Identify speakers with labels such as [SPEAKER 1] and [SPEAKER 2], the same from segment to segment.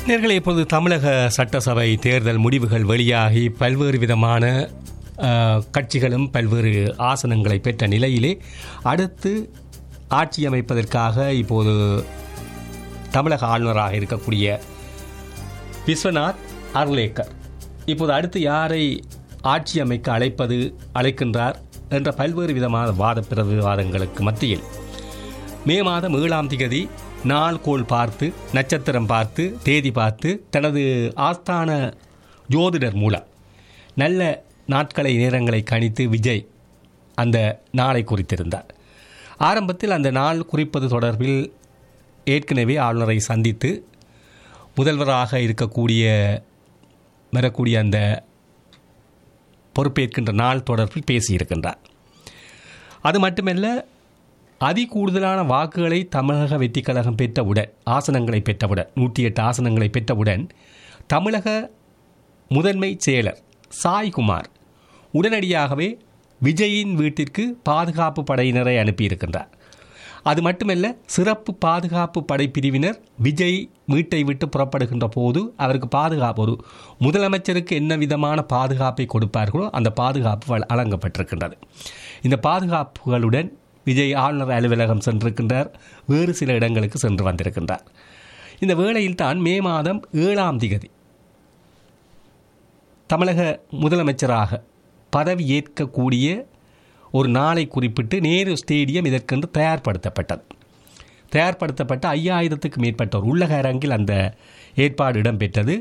[SPEAKER 1] நேயர்களே, இப்பொழுது தமிழக சட்டசபை தேர்தல் முடிவுகள் வெளியாகி பல்வேறு விதமான கட்சிகளும் பல்வேறு ஆசனங்களை பெற்ற நிலையிலே அடுத்து ஆட்சி அமைப்பதற்காக இப்போது தமிழக ஆளுநராக இருக்கக்கூடிய விஸ்வநாத் அர்லேக்கர் இப்போது அடுத்து யாரை ஆட்சி அமைக்க அழைக்கின்றார் என்ற பல்வேறு விதமான வாத பிரதிவாதங்களுக்கு மத்தியில் மே மாதம் 7ஆம் தேதி நாள்கோள் பார்த்து நட்சத்திரம் பார்த்து தேதி பார்த்து தனது ஆஸ்தான ஜோதிடர் மூலம் நல்ல நாட்களை நேரங்களை கணித்து விஜய் அந்த நாளை குறித்திருந்தார். ஆரம்பத்தில் அந்த நாள் குறிப்பது தொடர்பில் ஏற்கனவே ஆளுநரை சந்தித்து முதல்வராக வரக்கூடிய அந்த பொறுப்பேற்கின்ற நாள் தொடர்பில் பேசியிருக்கின்றார். அது மட்டுமல்ல, கூடுதலான வாக்குகளை தமிழக வெற்றிக் கழகம் பெற்றவுடன், ஆசனங்களை பெற்றவுடன், 108 ஆசனங்களை பெற்றவுடன் தமிழக முதன்மை செயலர் சாய்குமார் உடனடியாகவே விஜயின் வீட்டிற்கு பாதுகாப்பு படையினரை அனுப்பியிருக்கின்றார். அது மட்டுமல்ல, சிறப்பு பாதுகாப்பு படைப்பிரிவினர் விஜய் வீட்டை விட்டு புறப்படுகின்ற போது அவருக்கு பாதுகாப்பு, ஒரு முதலமைச்சருக்கு என்ன விதமான பாதுகாப்பை கொடுப்பார்களோ அந்த பாதுகாப்பு வழங்கப்பட்டிருக்கின்றது. இந்த பாதுகாப்புகளுடன் விஜய் ஆளுநர் அலுவலகம் சென்றிருக்கின்றார், வேறு சில இடங்களுக்கு சென்று வந்திருக்கின்றார். இந்த வேளையில் தான் மே மாதம் 7ஆம் தேதி தமிழக முதலமைச்சராக பதவி ஏற்கக்கூடிய ஒரு நாளை குறிப்பிட்டு நேரு ஸ்டேடியம் இதற்கென்று தயார்படுத்தப்பட்டது. தயார்படுத்தப்பட்ட 5000க்கு மேற்பட்டோர் உள்ளக அரங்கில் அந்த ஏற்பாடு இடம்பெற்றது.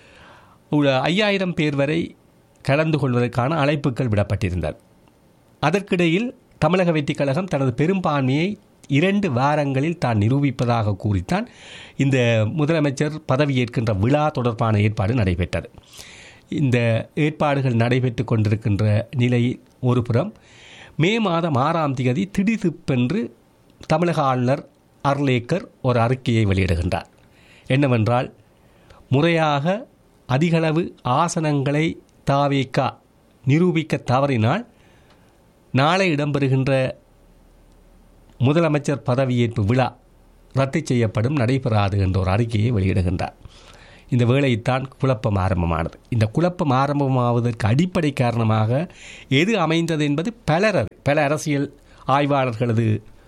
[SPEAKER 1] 5000 பேர் வரை கலந்து கொள்வதற்கான அழைப்புகள் விடப்பட்டிருந்தது. அதற்கிடையில் தமிழக வெற்றிக் கழகம் தனது பெரும்பான்மையை 2 வாரங்களில் தான் நிரூபிப்பதாக கூறித்தான் இந்த முதலமைச்சர் பதவியேற்கின்ற விழா தொடர்பான ஏற்பாடு நடைபெற்றது. இந்த ஏற்பாடுகள் நடைபெற்று கொண்டிருக்கின்ற நிலையில் ஒருபுறம் மே மாதம் 6ஆம் தேதி திடீரென்று தமிழக ஆளுநர் அர்லேக்கர் ஒரு அறிக்கையை வெளியிடுகின்றார். என்னவென்றால், முறையாக அதிகளவு ஆசனங்களை தாவேகா நிரூபிக்க தவறினால் நாளை இடம்பெறுகின்ற முதலமைச்சர் பதவியேற்பு விழா ரத்து செய்யப்படும், நடைபெறாது என்ற ஒரு அறிக்கையை வெளியிடுகின்றார். இந்த வேளைத்தான் குழப்பம் ஆரம்பமானது. இந்த குழப்பம் ஆரம்பமாவதற்கு அடிப்படை காரணமாக எது அமைந்தது என்பது பல அரசியல் ஆய்வாளர்களது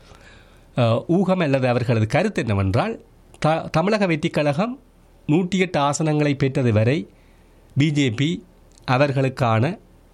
[SPEAKER 1] ஊகம் அல்லது அவர்களது கருத்து என்னவென்றால், தமிழக வெற்றிக் கழகம் 108 ஆசனங்களை பெற்றது வரை பிஜேபி அவர்களுக்கான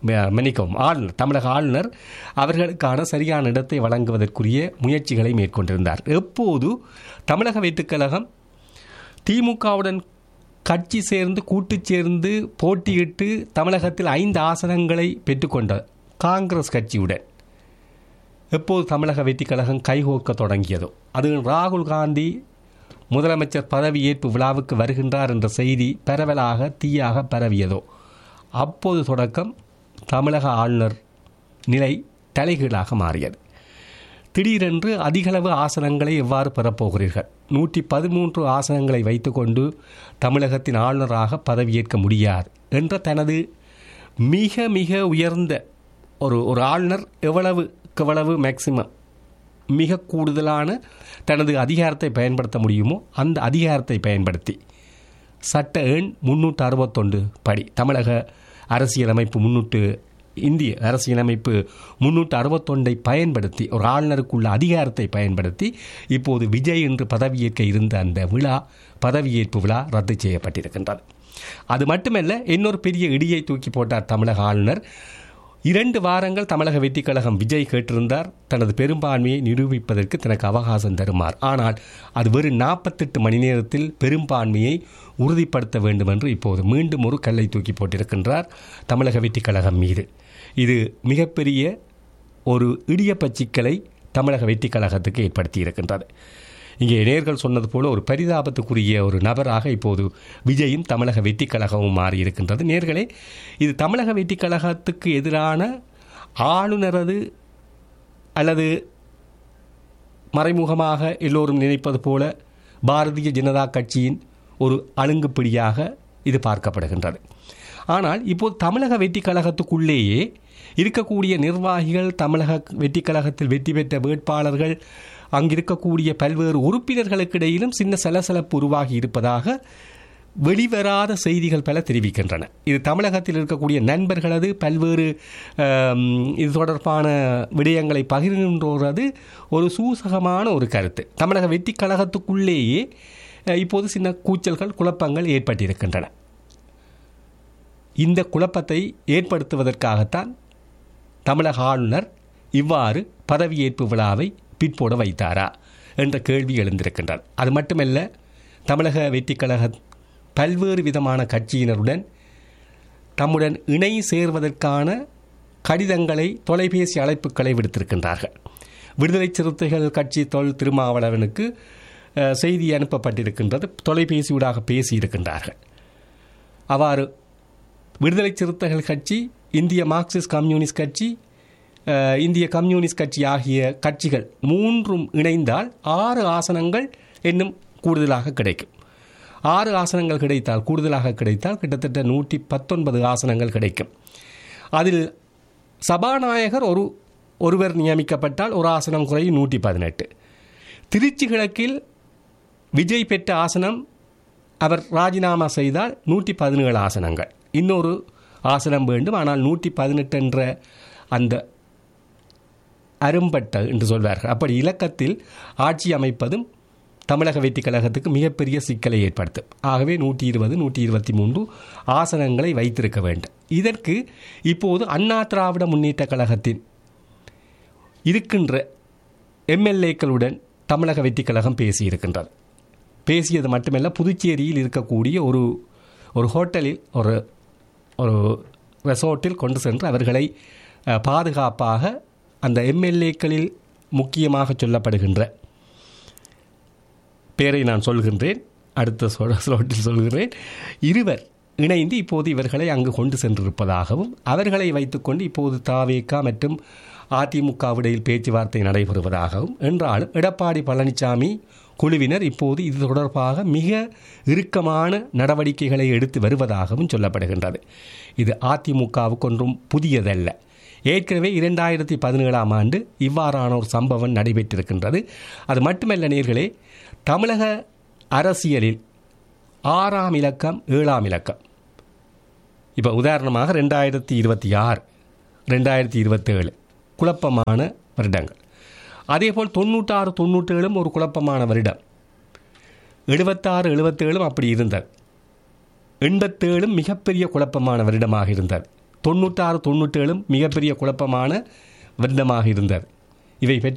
[SPEAKER 1] தமிழக ஆளுநர் அவர்களுக்கான சரியான இடத்தை வழங்குவதற்குரிய முயற்சிகளை மேற்கொண்டிருந்தார். எப்போது தமிழக வெற்றிக் கழகம் திமுகவுடன் கட்சி சேர்ந்து கூட்டு சேர்ந்து போட்டியிட்டு தமிழகத்தில் 5 ஆசனங்களை பெற்றுக்கொண்ட காங்கிரஸ் கட்சியுடன் எப்போது தமிழக வெற்றிக் கழகம் கைகோர்க்க தொடங்கியதோ, அது ராகுல் காந்தி முதலமைச்சர் பதவியேற்பு விழாவுக்கு வருகின்றார் என்ற செய்தி பரவலாக தீயாக பரவியதோ, அப்போது தொடக்கம் தமிழக ஆளுநர் நிலை தலைகீழாக மாறியது. திடீரென்று அதிகளவு ஆசனங்களை எவ்வாறு பெறப்போகிறீர்கள், 113 ஆசனங்களை வைத்துக்கொண்டு தமிழகத்தின் ஆளுநராக பதவியேற்க முடியாது என்ற தனது மிக மிக உயர்ந்த ஒரு ஆளுநர் எவ்வளவு மேக்சிமம் மிக கூடுதலான தனது அதிகாரத்தை பயன்படுத்த முடியுமோ அந்த அதிகாரத்தை பயன்படுத்தி சட்ட எண் 361 படி தமிழக அரசியலமைப்பு இந்திய அரசியலமைப்பு 361 பயன்படுத்தி ஒரு ஆளுநருக்குள்ள அதிகாரத்தை பயன்படுத்தி இப்போது விஜய் என்று பதவியேற்க இருந்த அந்த பதவியேற்பு விழா ரத்து செய்யப்பட்டிருக்கின்றது. அது மட்டுமல்ல, இன்னொரு பெரிய இடியை தூக்கி போட்டார் தமிழக ஆளுநர். 2 வாரங்கள் தமிழக வெற்றிக் கழகம் விஜய் கேட்டிருந்தார் தனது பெரும்பான்மையை நிரூபிப்பதற்கு தனக்கு அவகாசம் தருமாறு. ஆனால் அது வெறும் 48 மணி நேரத்தில் பெரும்பான்மையை உறுதிப்படுத்த வேண்டும் என்று இப்போது மீண்டும் ஒரு கல்லை தூக்கி போட்டிருக்கின்றார் தமிழக வெற்றிக் கழகம் மீது. இது மிகப்பெரிய ஒரு இடியப்ப சிக்கலை தமிழக வெற்றிக் கழகத்துக்கு ஏற்படுத்தி இருக்கின்றது. இங்கே நேர்கள் சொன்னது போல ஒரு பரிதாபத்துக்குரிய ஒரு நபராக இப்போது விஜயும் தமிழக வெற்றிக் கழகமும் மாறியிருக்கின்றது. நேர்களே, இது தமிழக வெற்றிக் கழகத்துக்கு எதிரான ஆளுநரது அல்லது மறைமுகமாக எல்லோரும் நினைப்பது போல பாரதிய ஜனதா கட்சியின் ஒரு அலுங்குப்பிடியாக இது பார்க்கப்படுகின்றது. ஆனால் இப்போது தமிழக வெற்றிக் கழகத்துக்குள்ளேயே இருக்கக்கூடிய நிர்வாகிகள், தமிழக வெற்றிக் கழகத்தில் வெற்றி பெற்ற வேட்பாளர்கள், அங்கிருக்கக்கூடிய பல்வேறு உறுப்பினர்களுக்கு இடையிலும் சின்ன சலசலப்பு உருவாகி இருப்பதாக வெளிவராத செய்திகள் பல தெரிவிக்கின்றன. இது தமிழகத்தில் இருக்கக்கூடிய நண்பர்களது பல்வேறு இது தொடர்பான விடயங்களை பகிர்கின்றது ஒரு சூசகமான ஒரு கருத்து. தமிழக வெற்றி கழகத்துக்குள்ளேயே இப்போது சின்ன கூச்சல்கள் குழப்பங்கள் ஏற்பட்டிருக்கின்றன. இந்த குழப்பத்தை ஏற்படுத்துவதற்காகத்தான் தமிழக ஆளுநர் இவ்வாறு பதவியேற்பு விழாவை பிற்போட வைத்தாரா என்ற கேள்வி எழுந்திருக்கின்றது. அது மட்டுமல்ல, தமிழக வெற்றி கழக பல்வேறு விதமான கட்சியினருடன் தம்முடன் இணை சேர்வதற்கான கடிதங்களை, தொலைபேசி அழைப்புகளை விடுத்திருக்கின்றார்கள். விடுதலை சிறுத்தைகள் கட்சி திருமாவளவனுக்கு செய்தி அனுப்பப்பட்டிருக்கின்றது. தொலைபேசியூடாக பேசியிருக்கின்றார்கள். அவ்வாறு விடுதலை சிறுத்தைகள் கட்சி, இந்திய மார்க்சிஸ்ட் கம்யூனிஸ்ட் கட்சி, இந்திய கம்யூனிஸ்ட் கட்சி ஆகிய கட்சிகள் மூன்றும் இணைந்தால் 6 ஆசனங்கள் இன்னும் கூடுதலாக கிடைக்கும். 6 ஆசனங்கள் கிடைத்தால், கூடுதலாக கிடைத்தால் கிட்டத்தட்ட 119 ஆசனங்கள் கிடைக்கும். அதில் சபாநாயகர் ஒருவர் நியமிக்கப்பட்டால் ஒரு ஆசனம் குறையும் 118. திருச்சி கிழக்கில் விஜய் பெற்ற ஆசனம் அவர் ராஜினாமா செய்தால் 117 ஆசனங்கள். இன்னொரு ஆசனம் வேண்டும். ஆனால் 118 என்ற அந்த அரும்பட்ட என்று சொல்வார்கள். அப்படி இலக்கத்தில் ஆட்சி அமைப்பதும் தமிழக வெற்றி கழகத்துக்கு மிகப்பெரிய சிக்கலை ஏற்படுத்தும். ஆகவே 120, 123 ஆசனங்களை வைத்திருக்க வேண்டும். இதற்கு இப்போது அண்ணா திராவிட முன்னேற்ற கழகத்தின் இருக்கின்ற எம்எல்ஏக்களுடன் தமிழக வெற்றி கழகம் பேசியிருக்கின்றது. பேசியது மட்டுமல்ல, புதுச்சேரியில் இருக்கக்கூடிய ஒரு ஹோட்டலில், ஒரு ரெசார்ட்டில் கொண்டு சென்று அவர்களை பாதுகாப்பாக அந்த எம்எல்ஏக்களில் முக்கியமாக சொல்லப்படுகின்ற பேரை நான் சொல்கின்றேன், அடுத்த ஸ்லோட்டில் சொல்கிறேன், இருவர் இணைந்து இப்போது இவர்களை அங்கு கொண்டு சென்றிருப்பதாகவும், அவர்களை வைத்துக்கொண்டு இப்போது தாவேகா மற்றும் அதிமுகவிடையில் பேச்சுவார்த்தை நடைபெறுவதாகவும், என்றாலும் எடப்பாடி பழனிசாமி குழுவினர் இப்போது இது தொடர்பாக மிக இறுக்கமான நடவடிக்கைகளை எடுத்து வருவதாகவும் சொல்லப்படுகின்றது. இது அதிமுகவுக்கு ஒன்றும் புதியதல்ல. ஏற்கனவே 2017ஆம் ஆண்டு இவ்வாறான ஒரு சம்பவம் நடைபெற்றிருக்கின்றது. அது மட்டுமல்ல நேயர்களே, தமிழக அரசியலில் 6ஆம் இலக்கம் 7ஆம் இலக்கம், இப்போ உதாரணமாக 2026, 2027 குழப்பமான வருடங்கள். அதேபோல் 96, 97 ஒரு குழப்பமான வருடம். 76, 77 அப்படி இருந்தது. 87 மிகப்பெரிய குழப்பமான வருடமாக இருந்தது. 96, 97 மிகப்பெரிய குழப்பமான வருடமாக இருந்தது. இவை